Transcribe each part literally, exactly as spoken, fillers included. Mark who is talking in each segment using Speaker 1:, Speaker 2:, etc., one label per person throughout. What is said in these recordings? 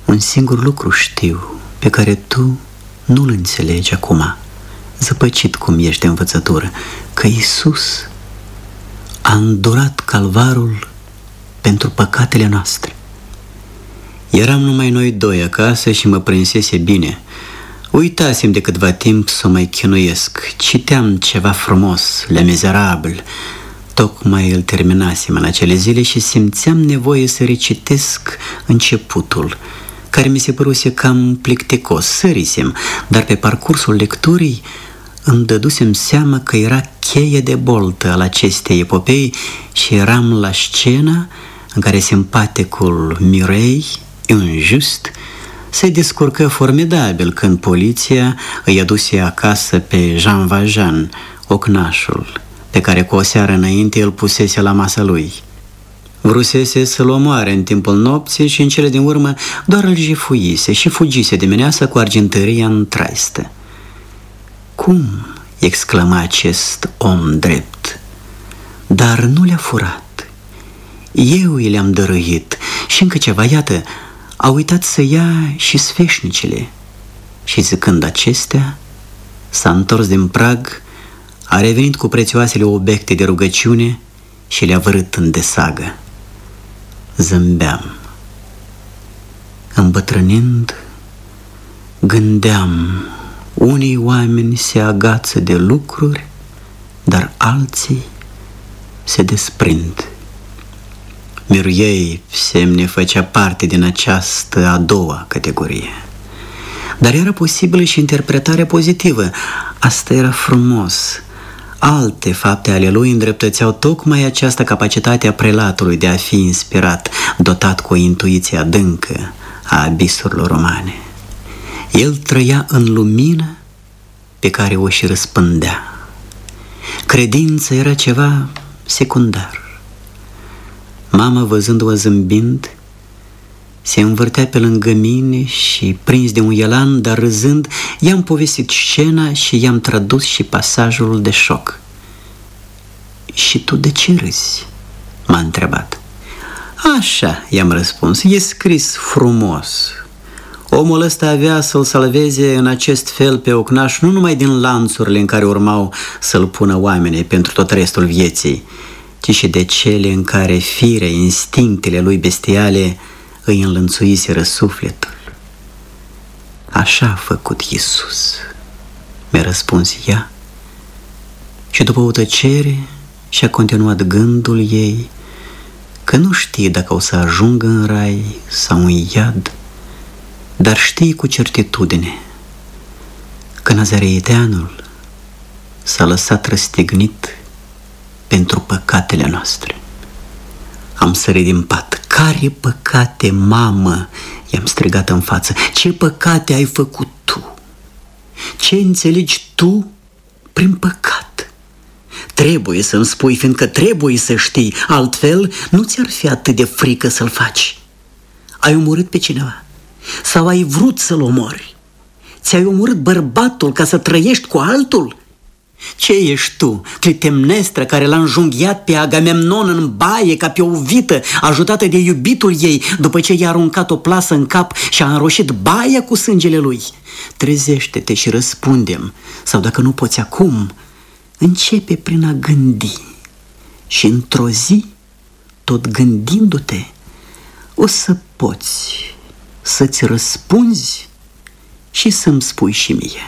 Speaker 1: Un singur lucru știu, pe care tu nu-l înțelegi acum, zăpăcit cum ești de învățătură, că Iisus a îndurat calvarul pentru păcatele noastre. Eram numai noi doi acasă și mă prinsese bine. Uitasem de câtva timp să mai chinuiesc. Citeam ceva frumos, Le Miserable. Tocmai îl terminasem în acele zile și simțeam nevoie să recitesc începutul, care mi se păruse cam plicticos. Sărisem, dar pe parcursul lecturii îmi dădusem seama că era cheie de boltă al acestei epopei și eram la scena în care simpaticul Mirei, injust, se descurcă formidabil când poliția îi aduse acasă pe Jean Valjean, ocnașul, pe care cu o seară înainte îl pusese la masa lui. Vrusese să-l omoare în timpul nopții și în cele din urmă doar îl jefuise și fugise dimineața cu argintăria în traistă. Cum? Exclama acest om drept. Dar nu le-a furat. Eu i le-am dăruit și încă ceva, iată, a uitat să ia și sfeșnicele. Și zicând acestea, s-a întors din prag, a revenit cu prețioasele obiecte de rugăciune și le-a vărât în desagă. Zâmbeam. Îmbătrânind, gândeam, unii oameni se agață de lucruri, dar alții se desprind. Miruei semne făcea parte din această a doua categorie. Dar era posibilă și interpretarea pozitivă. Asta era frumos. Alte fapte ale lui îndreptățeau tocmai această capacitate a prelatului de a fi inspirat, dotat cu o intuiție adâncă a abisurilor umane. El trăia în lumină pe care o și răspândea. Credința era ceva secundar. Mama, văzându-o zâmbind, se învârtea pe lângă mine și, prins de un elan, dar râzând, i-am povestit scena și i-am tradus și pasajul de șoc. Și tu de ce râzi? M-a întrebat. Așa, i-am răspuns, e scris frumos. Omul ăsta avea să-l salveze în acest fel pe ocnaș nu numai din lanțurile în care urmau să-l pună oamenii pentru tot restul vieții, ci și de cele în care firea, instinctele lui bestiale îi înlănțuiseră sufletul. Așa a făcut Iisus, mi-a răspuns ea, și după o tăcere și-a continuat gândul ei că nu știe dacă o să ajungă în rai sau în iad, dar știe cu certitudine că nazareiteanul s-a lăsat răstignit pentru păcatele noastre. Am sărit din pat. Care păcate, mamă? I-am strigat în față. Ce păcate ai făcut tu? Ce înțelegi tu prin păcat? Trebuie să-mi spui, fiindcă trebuie să știi, altfel nu ți-ar fi atât de frică să-l faci. Ai omorât pe cineva? Sau ai vrut să-l omori? Ți-ai omorât bărbatul ca să trăiești cu altul? Ce ești tu, Clitemnestra, care l-a înjunghiat pe Agamemnon în baie ca pe o vită, ajutată de iubitul ei, după ce i-a aruncat o plasă în cap și a înroșit baia cu sângele lui? Trezește-te și răspundem, sau dacă nu poți acum, începe prin a gândi. Și într-o zi, tot gândindu-te, o să poți să-ți răspunzi și să-mi spui și mie.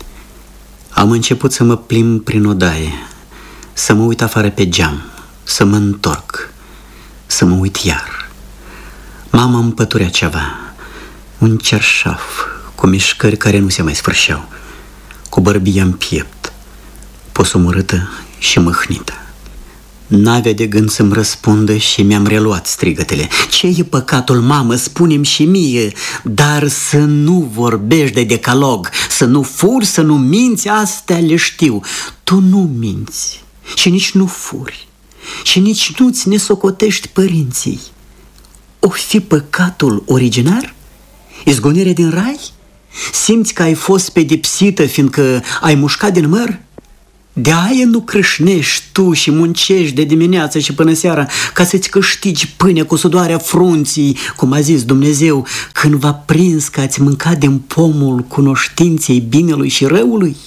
Speaker 1: Am început să mă plimb prin odaie, să mă uit afară pe geam, să mă întorc, să mă uit iar. Mama îmi păturea ceva, un cerșaf cu mișcări care nu se mai sfârșeau, cu bărbia în piept, posomorâtă și mâhnită. N-avea de gând să-mi răspundă și mi-am reluat strigătele. Ce e păcatul, mamă? Spune-mi și mie, dar să nu vorbești de decalog, să nu furi, să nu minți, astea le știu. Tu nu minți și nici nu furi și nici nu-ți nesocotești părinții. O fi păcatul originar? Izgonirea din rai? Simți că ai fost pedepsită fiindcă ai mușcat din măr? De-aia nu crâșnești tu și muncești de dimineață și până seara ca să-ți câștigi pâine cu sudoarea frunții, cum a zis Dumnezeu, când v-a prins că ați mâncat din pomul cunoștinței binelui și răului?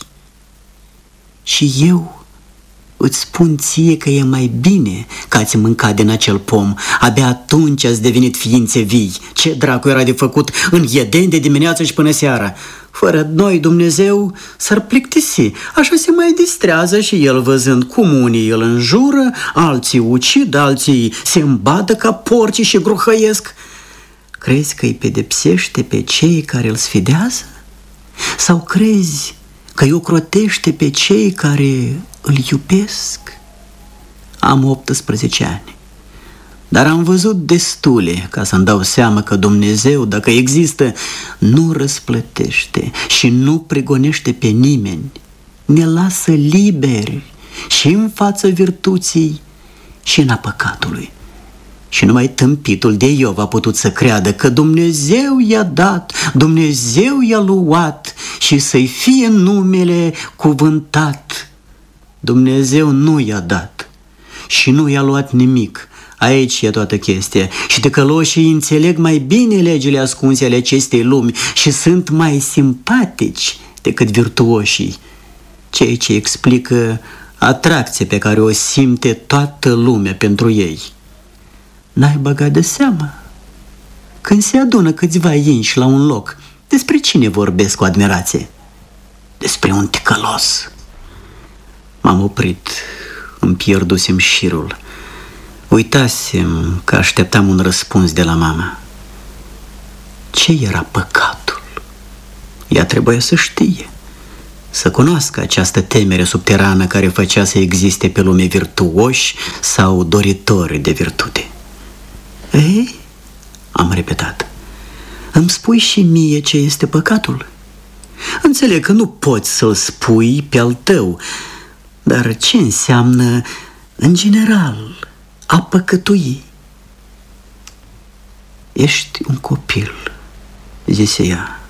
Speaker 1: Și eu îți spun ție că e mai bine că ați mâncat din acel pom. Abia atunci ați devenit ființe vii. Ce dracu era de făcut în Eden de dimineață și până seara? Fără noi Dumnezeu s-ar plictisi. Așa se mai distrează și el, văzând cum unii îl înjură, alții ucid, alții se îmbadă ca porci și gruhăiesc. Crezi că îi pedepsește pe cei care îl sfidează? Sau crezi că îi ocrotește pe cei care îl iubesc? Am optsprezece ani, dar am văzut destule ca să-mi dau seama că Dumnezeu, dacă există, nu răsplătește și nu prigonește pe nimeni. Ne lasă liberi și în fața virtuții și în a păcatului. Și numai tâmpitul de Iov a putut să creadă că Dumnezeu i-a dat, Dumnezeu i-a luat și să-i fie numele cuvântat. Dumnezeu nu i-a dat și nu i-a luat nimic. Aici e toată chestia. Și ticăloșii înțeleg mai bine legile ascunse ale acestei lumi și sunt mai simpatici decât virtuoșii, ceea ce explică atracția pe care o simte toată lumea pentru ei. N-ai băgat de seamă? Când se adună câțiva inși la un loc, despre cine vorbesc cu admirație? Despre un ticălos. M-am oprit, îmi pierdusem șirul. Uitasem că așteptam un răspuns de la mama. Ce era păcatul? Ea trebuia să știe, să cunoască această temere subterană care făcea să existe pe lume virtuoși sau doritori de virtute. Ei, am repetat, îmi spui și mie ce este păcatul? Înțeleg că nu poți să-l spui pe al tău, dar ce înseamnă, în general, a păcătui? Ești un copil, zise ea.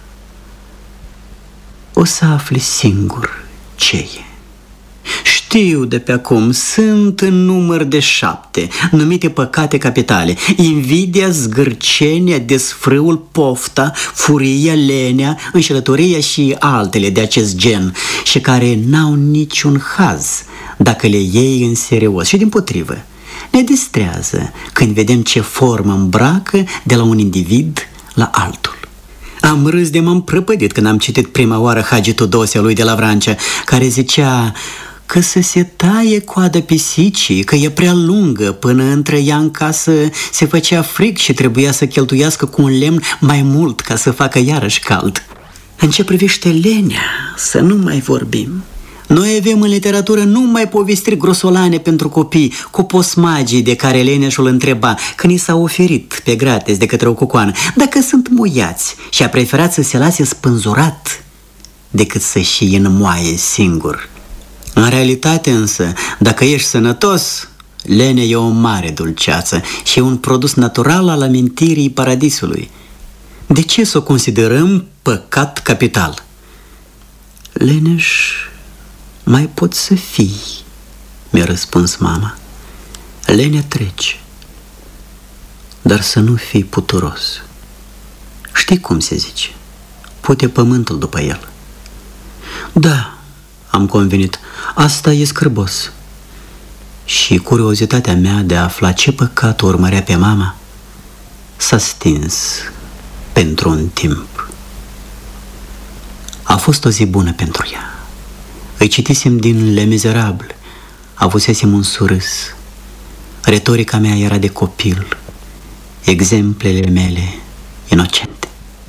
Speaker 1: O să afli singur ce e. Știu de pe acum, sunt în număr de șapte, numite păcate capitale: invidia, zgârcenia, desfrâul, pofta, furia, lenea, înșelătoria și altele de acest gen, și care n-au niciun haz dacă le iei în serios. Și dimpotrivă, ne distrează când vedem ce formă îmbracă de la un individ la altul. Am râs de m-am prăpădit când am citit prima oară Hagi Tudosea lui de la Vrancea, care zicea că să se taie coada pisicii, că e prea lungă, până între ea în casă se făcea frig și trebuia să cheltuiască cu un lemn mai mult ca să facă iarăși cald. În ce privește lenea, să nu mai vorbim. Noi avem în literatură numai povestiri grosolane pentru copii, cu posmagii de care leneșul întreba când i s-a oferit pe gratis de către o cucoană dacă sunt muiați, și a preferat să se lase spânzurat decât să și înmoaie singur. În realitate însă, dacă ești sănătos, lenea e o mare dulceață și e un produs natural al amintirii paradisului. De ce să o considerăm păcat capital? Leneș, mai poți să fii, mi-a răspuns mama. Lenea trece, dar să nu fii puturos. Știi cum se zice? Pute pământul după el. Da, am convenit, asta e scârbos. Și curiozitatea mea de a afla ce păcat urmărea pe mama s-a stins pentru un timp. A fost o zi bună pentru ea. Îi citisem din Les Miserables, avusesem un surâs. Retorica mea era de copil, exemplele mele inocente.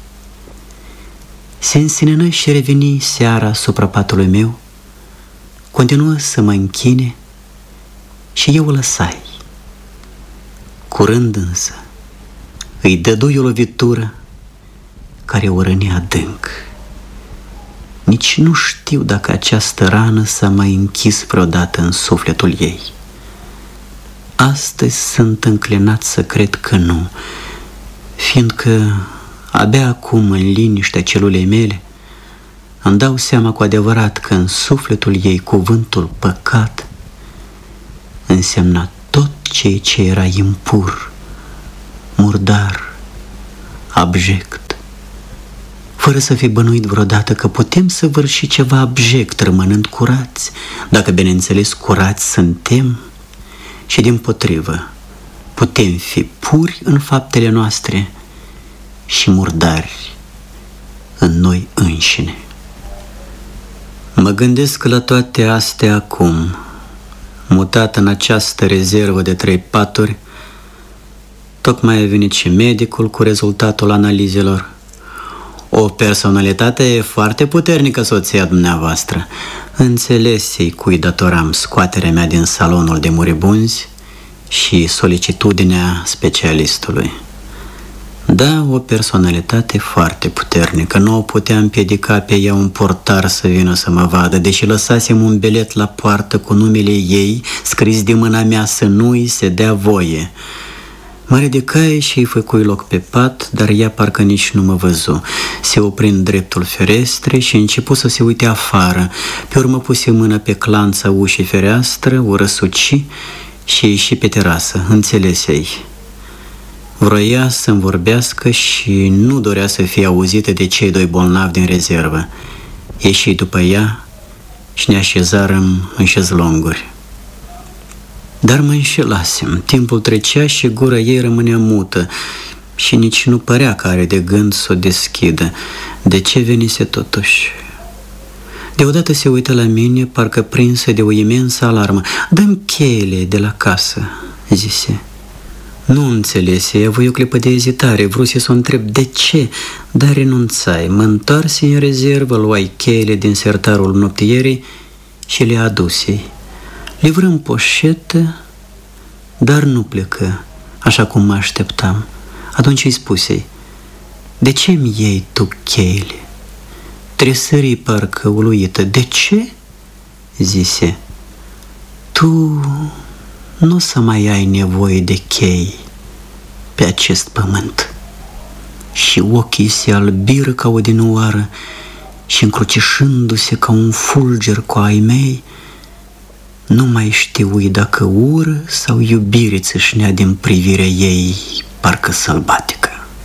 Speaker 1: Se însinenă și reveni seara asupra patului meu, continuă să mă închine și eu o lăsai. Curând însă îi dădui o lovitură care o răni adânc. Nici nu știu dacă această rană s-a mai închis vreodată în sufletul ei. Astăzi sunt înclinat să cred că nu, fiindcă abia acum, în liniștea celulei mele, îmi dau seama cu adevărat că în sufletul ei cuvântul păcat însemna tot ceea ce era impur, murdar, abject, fără să fi bănuit vreodată că putem săvârși ceva abject rămânând curați, dacă bineînțeles curați suntem, și dimpotrivă putem fi puri în faptele noastre și murdari în noi înșine. Mă gândesc la toate astea acum, mutat în această rezervă de trei paturi. Tocmai a venit și medicul cu rezultatul analizelor. O personalitate foarte puternică, soția dumneavoastră. Înțelesei cui datoram scoaterea mea din salonul de muribunzi și solicitudinea specialistului. Da, o personalitate foarte puternică. Nu o putea împiedica pe ea un portar să vină să mă vadă, deși lăsasem un bilet la poartă cu numele ei scris de mâna mea să nu îi se dea voie. Mă ridicai și îi făcui loc pe pat, dar ea parcă nici nu mă văzu. Se opri în dreptul ferestrei și începu să se uite afară. Pe urmă puse mâna pe clanța ușii fereastră, o răsuci și ieși pe terasă. Înțelesei. Vroia să-mi vorbească și nu dorea să fie auzită de cei doi bolnavi din rezervă. Ieși după ea și ne așezarăm în șezlonguri. Dar mă înșelasem. Timpul trecea și gura ei rămânea mută și nici nu părea că are de gând să o deschidă. De ce venise totuși? Deodată se uită la mine, parcă prinsă de o imensă alarmă. Dă-mi cheile de la casă, zise. Nu înțelese, avui o clipă de ezitare, vruse să o întreb de ce, dar renunțai. Mă întoarse în rezervă, luai cheile din sertarul noptierii și le adusei. Livrăm poșetă, dar nu plecă, așa cum mă așteptam. Atunci îi spusei, de ce mi iei tu cheile? Tresării parcă uluită. De ce? Zise, tu nu o să mai ai nevoie de chei pe acest pământ. Și ochii se albiră ca odinioară și încrucișându-se ca un fulger cu ai mei, nu mai știui dacă ură sau iubire țâșnea din privirea ei, parcă sălbatică.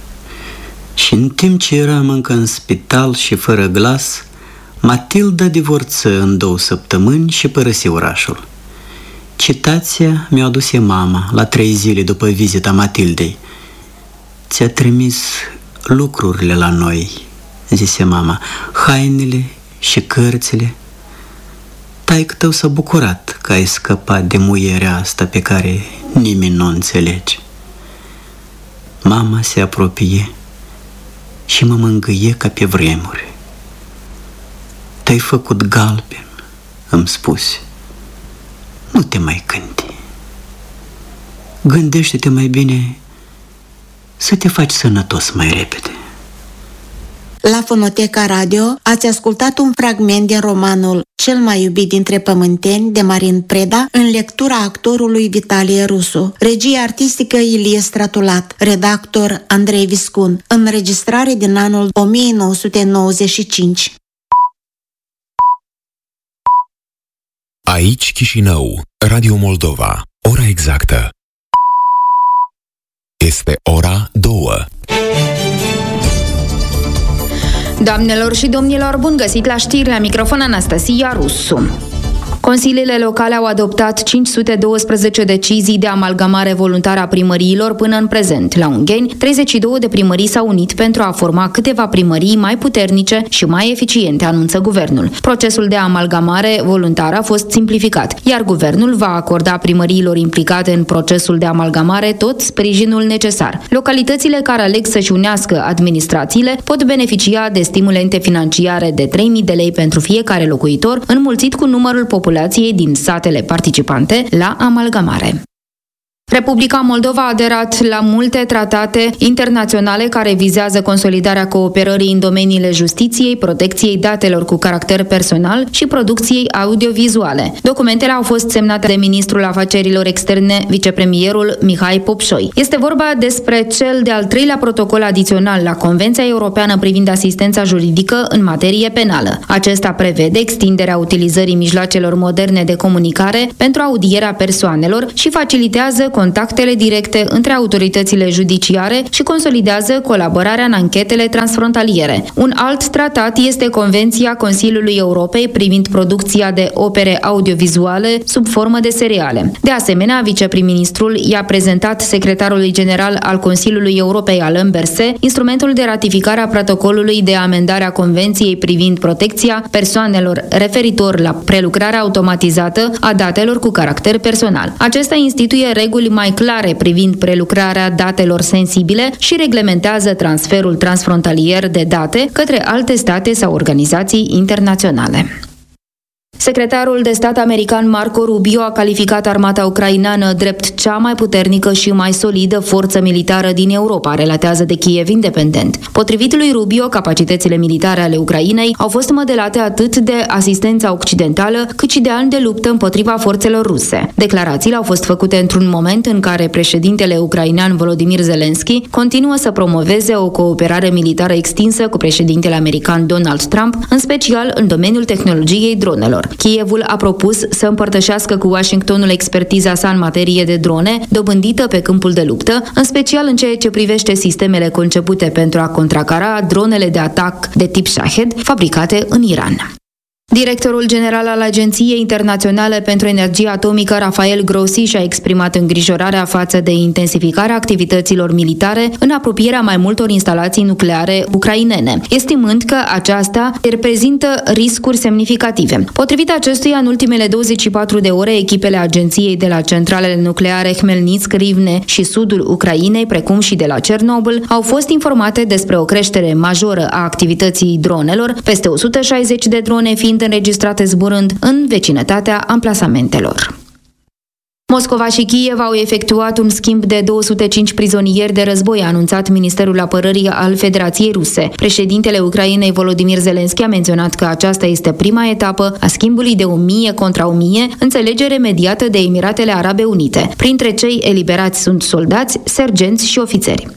Speaker 1: Și în timp ce eram încă în spital și fără glas, Matilda divorță în două săptămâni și părăsi orașul. Citația mi-o aduse mama la trei zile după vizita Matildei. Ți-a trimis lucrurile la noi, zise mama, hainele și cărțile. Taică tău s-a bucurat că ai scăpat de muierea asta pe care nimeni nu o înțelege. Mama se apropie și mă mângâie ca pe vremuri. Te-ai făcut galben, îmi spuse. Nu te mai gândi. Gândește-te mai bine să te faci sănătos mai repede.
Speaker 2: La Fonoteca Radio ați ascultat un fragment din romanul Cel mai iubit dintre pământeni de Marin Preda în lectura actorului Vitalie Rusu, regie artistică Ilie Stratulat, redactor Andrei Viscun, înregistrare din anul o mie nouă sute nouăzeci și cinci.
Speaker 3: Aici Chișinău, Radio Moldova, ora exactă. Este ora două.
Speaker 4: Doamnelor și domnilor, bun găsit la știri, la microfon Anastasia Rusu. Consiliile locale au adoptat cinci sute doisprezece decizii de amalgamare voluntară a primăriilor până în prezent. La Ungheni, treizeci și două de primării s-au unit pentru a forma câteva primării mai puternice și mai eficiente, anunță guvernul. Procesul de amalgamare voluntară a fost simplificat, iar guvernul va acorda primăriilor implicate în procesul de amalgamare tot sprijinul necesar. Localitățile care aleg să-și unească administrațiile pot beneficia de stimulente financiare de trei mii de lei pentru fiecare locuitor, înmulțit cu numărul populației din satele participante la amalgamare. Republica Moldova a aderat la multe tratate internaționale care vizează consolidarea cooperării în domeniile justiției, protecției datelor cu caracter personal și producției audiovizuale. Documentele au fost semnate de ministrul afacerilor externe, vicepremierul Mihai Popșoi. Este vorba despre cel de-al treilea protocol adițional la Convenția Europeană privind asistența juridică în materie penală. Acesta prevede extinderea utilizării mijloacelor moderne de comunicare pentru audierea persoanelor și facilitează contactele directe între autoritățile judiciare și consolidează colaborarea în anchetele transfrontaliere. Un alt tratat este Convenția Consiliului Europei privind producția de opere audiovizuale sub formă de seriale. De asemenea, viceprim-ministrul i-a prezentat secretarului general al Consiliului Europei, Alain Berset, instrumentul de ratificare a protocolului de amendare a Convenției privind protecția persoanelor referitor la prelucrarea automatizată a datelor cu caracter personal. Acesta instituie reguli mai clare privind prelucrarea datelor sensibile și reglementează transferul transfrontalier de date către alte state sau organizații internaționale. Secretarul de stat american Marco Rubio a calificat armata ucraineană drept cea mai puternică și mai solidă forță militară din Europa, relatează de Kiev Independent. Potrivit lui Rubio, capacitățile militare ale Ucrainei au fost modelate atât de asistența occidentală, cât și de ani de luptă împotriva forțelor ruse. Declarațiile au fost făcute într-un moment în care președintele ucrainean Volodymyr Zelensky continuă să promoveze o cooperare militară extinsă cu președintele american Donald Trump, în special în domeniul tehnologiei dronelor. Kievul a propus să împărtășească cu Washingtonul expertiza sa în materie de drone, dobândită pe câmpul de luptă, în special în ceea ce privește sistemele concepute pentru a contracara dronele de atac de tip Shahed, fabricate în Iran. Directorul general al Agenției Internaționale pentru Energie Atomică, Rafael Grossi, și-a exprimat îngrijorarea față de intensificarea activităților militare în apropierea mai multor instalații nucleare ucrainene, estimând că aceasta reprezintă riscuri semnificative. Potrivit acestuia, în ultimele douăzeci și patru de ore, echipele agenției de la centralele nucleare Hmelnitsk, Rivne și sudul Ucrainei, precum și de la Cernobâl, au fost informate despre o creștere majoră a activității dronelor, peste o sută șaizeci de drone fiind înregistrate zburând în vecinătatea amplasamentelor. Moscova și Kiev au efectuat un schimb de două sute cinci prizonieri de război, a anunțat Ministerul Apărării al Federației Ruse. Președintele Ucrainei, Volodymyr Zelensky, a menționat că aceasta este prima etapă a schimbului de o mie contra o mie, înțelegere mediată de Emiratele Arabe Unite. Printre cei eliberați sunt soldați, sergenți și ofițeri.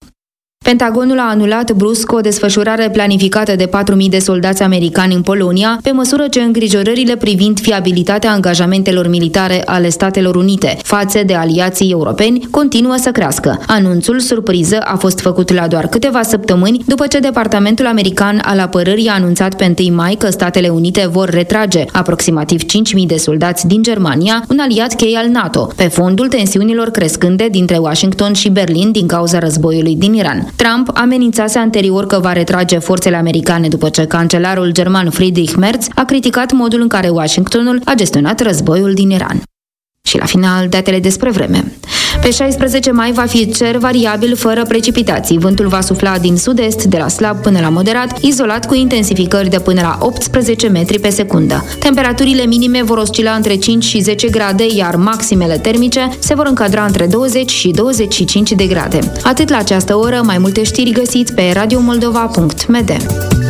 Speaker 4: Pentagonul a anulat brusc o desfășurare planificată de patru mii de soldați americani în Polonia, pe măsură ce îngrijorările privind fiabilitatea angajamentelor militare ale Statelor Unite față de aliații europeni continuă să crească. Anunțul surpriză a fost făcut la doar câteva săptămâni după ce Departamentul American al Apărării a anunțat pe întâi mai că Statele Unite vor retrage aproximativ cinci mii de soldați din Germania, un aliat cheie al NATO, pe fondul tensiunilor crescânde dintre Washington și Berlin din cauza războiului din Iran. Trump amenințase anterior că va retrage forțele americane după ce cancelarul german Friedrich Merz a criticat modul în care Washingtonul a gestionat războiul din Iran. Și la final, datele despre vreme. Pe șaisprezece mai va fi cer variabil fără precipitații. Vântul va sufla din sud-est, de la slab până la moderat, izolat cu intensificări de până la optsprezece metri pe secundă. Temperaturile minime vor oscila între cinci și zece grade, iar maximele termice se vor încadra între douăzeci și douăzeci și cinci de grade. Atât la această oră, mai multe știri găsiți pe radio moldova punct m d.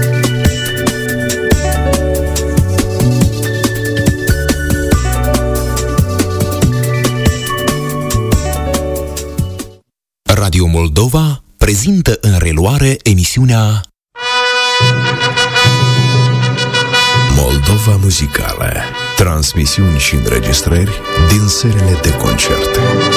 Speaker 3: Radio Moldova prezintă în reluare emisiunea Moldova Muzicală. Transmisiuni și înregistrări din serile de concerte.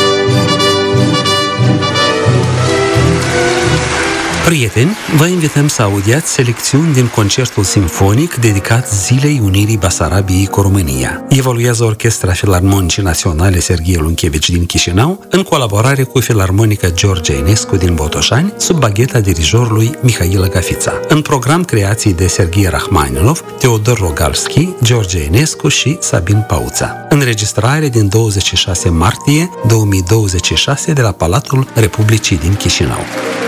Speaker 5: Prieteni, vă invităm să audiați selecțiuni din concertul simfonic dedicat Zilei Unirii Basarabiei cu România. Evoluează Orchestra Filarmonicii Naționale Serghei Lunchevici din Chișinău, în colaborare cu Filarmonica George Enescu din Botoșani, sub bagheta dirijorului Mihail Gafița. În program creații de Serghei Rachmaninov, Teodor Rogalski, George Enescu și Sabin Pauța. Înregistrare din douăzeci și șase martie două mii douăzeci și șase de la Palatul Republicii din Chișinău.